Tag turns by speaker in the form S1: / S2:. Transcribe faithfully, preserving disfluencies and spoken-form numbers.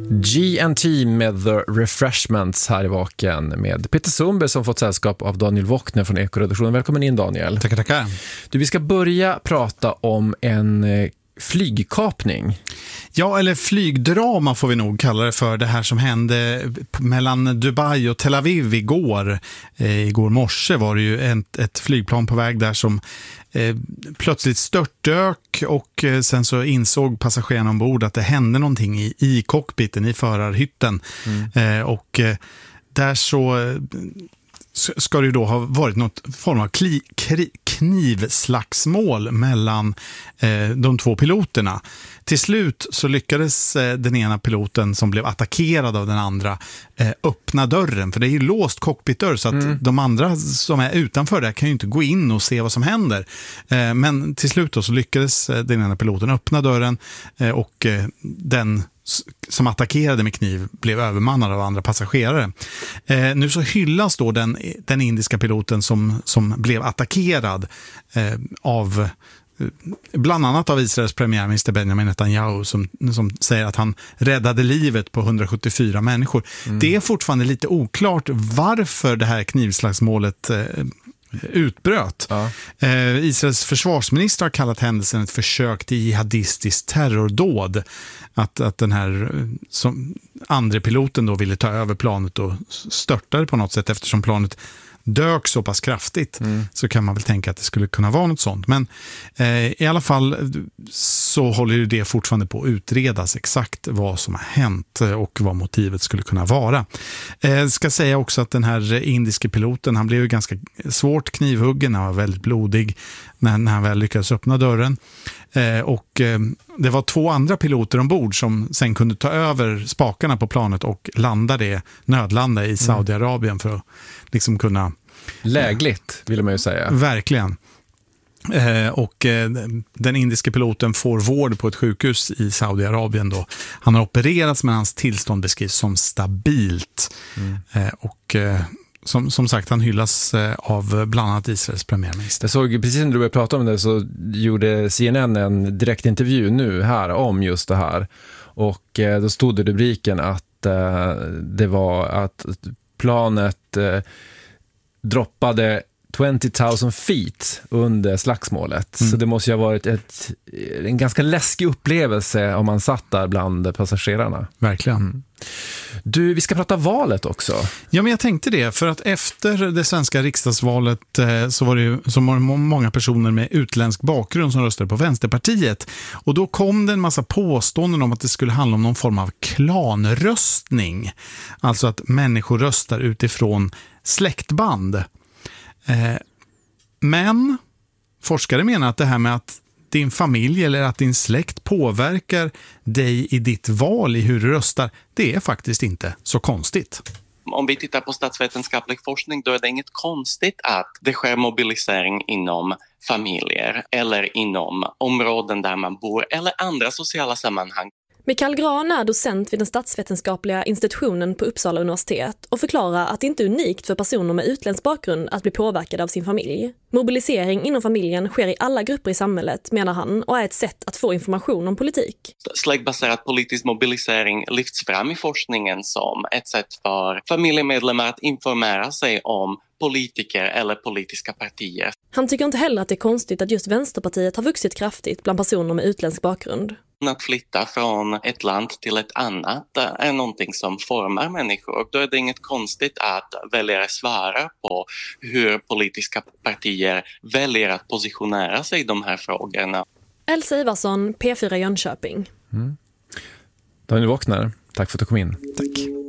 S1: G and T med The Refreshments här i Vaken med Peter Sundberg som fått sällskap av Daniel Wockner från Ekoredaktionen. Välkommen in, Daniel.
S2: Tackar, tackar. Du,
S1: vi ska börja prata om en flygkapning.
S2: Ja, eller flygdrama får vi nog kalla det för, det här som hände mellan Dubai och Tel Aviv igår. Eh, igår morse var det ju ett, ett flygplan på väg där som eh, plötsligt störtdök och eh, sen så insåg passagerarna ombord att det hände någonting i, i cockpiten, i förarhytten. Mm. Eh, och eh, där så... Eh, ska det ju då ha varit något form av kli, kri, knivslagsmål mellan eh, de två piloterna. Till slut så lyckades eh, den ena piloten som blev attackerad av den andra eh, öppna dörren, för det är ju låst cockpitdörr så att mm. de andra som är utanför där kan ju inte gå in och se vad som händer. Eh, men till slut då så lyckades eh, den ena piloten öppna dörren eh, och eh, den som attackerade med kniv blev övermannad av andra passagerare. Eh, nu så hyllas då den, den indiska piloten som, som blev attackerad eh, av bland annat av Israels premiärminister Benjamin Netanyahu som, som säger att han räddade livet på hundrasjuttiofyra människor. Mm. Det är fortfarande lite oklart varför det här knivslagsmålet eh, utbröt. Ja. Eh, Israels försvarsminister har kallat händelsen ett försök till jihadistiskt terrordåd. Att, att den här som andra piloten då ville ta över planet och störtade på något sätt eftersom planet dök så pass kraftigt mm. så kan man väl tänka att det skulle kunna vara något sånt. Men eh, i alla fall så håller ju det fortfarande på att utredas exakt vad som har hänt och vad motivet skulle kunna vara. Jag eh, ska säga också att den här indiske piloten, han blev ju ganska svårt knivhuggen, han var väldigt blodig när, när han väl lyckades öppna dörren. Eh, och eh, det var två andra piloter ombord som sen kunde ta över spakarna på planet och landa det, nödlanda i Saudiarabien för att liksom kunna...
S1: Lägligt vill man ju säga.
S2: Verkligen. Eh, och eh, den indiske piloten får vård på ett sjukhus i Saudiarabien då. Han har opererats men hans tillstånd beskrivs som stabilt. Mm. Eh, och... Eh, Som, som sagt, han hyllas eh, av bland annat Israels premiärminister.
S1: Jag såg, precis när du började prata om det så gjorde C N N en direktintervju nu här om just det här. Och eh, då stod det i rubriken att eh, det var att planet eh, droppade twenty thousand feet under slagsmålet. Mm. Så det måste ju ha varit ett, en ganska läskig upplevelse om man satt där bland passagerarna.
S2: Verkligen.
S1: Mm. Du, vi ska prata valet också.
S2: Ja, men jag tänkte det. För att efter det svenska riksdagsvalet eh, så var det ju så många personer med utländsk bakgrund som röstade på Vänsterpartiet. Och då kom det en massa påståenden om att det skulle handla om någon form av klanröstning. Alltså att människor röstar utifrån släktband. Eh, men forskare menar att det här med att din familj eller att din släkt påverkar dig i ditt val i hur du röstar, det är faktiskt inte så konstigt.
S3: Om vi tittar på statsvetenskaplig forskning då är det inget konstigt att det sker mobilisering inom familjer eller inom områden där man bor eller andra sociala sammanhang.
S4: Mikael Gran är docent vid den statsvetenskapliga institutionen på Uppsala universitet och förklarar att det inte är unikt för personer med utländsk bakgrund att bli påverkade av sin familj. Mobilisering inom familjen sker i alla grupper i samhället, menar han, och är ett sätt att få information om politik.
S3: Släktbaserad politisk mobilisering lyfts fram i forskningen som ett sätt för familjemedlemmar att informera sig om politiker eller politiska partier.
S4: Han tycker inte heller att det är konstigt att just Vänsterpartiet har vuxit kraftigt bland personer med utländsk bakgrund.
S3: Att flytta från ett land till ett annat är någonting som formar människor. Och då är det inget konstigt att väljare svarar på hur politiska partier väljer att positionera sig i de här frågorna.
S4: Elsa Ivarsson, P fyra Jönköping.
S1: Mm. Daniel Wockner, tack för att du kom in.
S2: Tack.